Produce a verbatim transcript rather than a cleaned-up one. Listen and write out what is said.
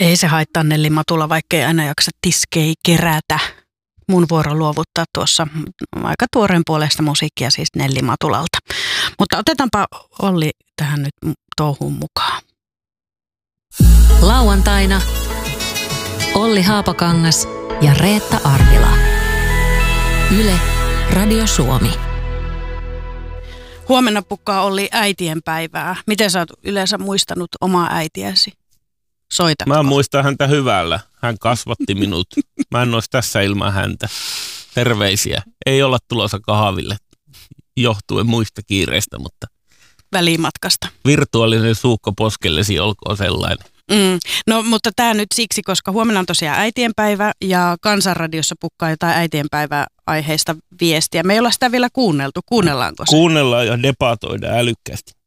Ei se haittaa Nelli Matula, vaikka ei aina jaksa tiskei kerätä. Mun vuoro luovuttaa tuossa aika tuoreen puolesta musiikkia siis Nelli Matulalta. Mutta otetaanpa Olli tähän nyt touhuun mukaan. Lauantaina Olli Haapakangas ja Reetta Arvila. Yle Radio Suomi. Huomenna pukkaa Olli äitienpäivää. Miten sä oot yleensä muistanut omaa äitiäsi? Soitatko? Mä muistan häntä hyvällä. Hän kasvatti minut. Mä en olisi tässä ilman häntä. Terveisiä. Ei olla tulossa kahville johtuen muista kiireistä, mutta Välimatkasta. Virtuaalinen suukko poskellesi olkoon sellainen. Mm. No, mutta tämä nyt siksi, koska huomenna on tosiaan äitienpäivä ja Kansanradiossa pukkaa jotain äitienpäivä-aiheista viestiä. Me ei olla sitä vielä kuunneltu. Kuunnellaanko se? Kuunnellaan ja debatoidaan älykkäästi.